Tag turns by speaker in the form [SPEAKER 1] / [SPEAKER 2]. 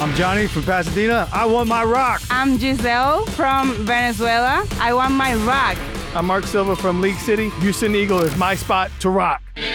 [SPEAKER 1] I'm Johnny from Pasadena. I want my rock.
[SPEAKER 2] I'm Giselle from Venezuela. I want my rock.
[SPEAKER 1] I'm Mark Silva from League City. Houston Eagle is my spot to rock.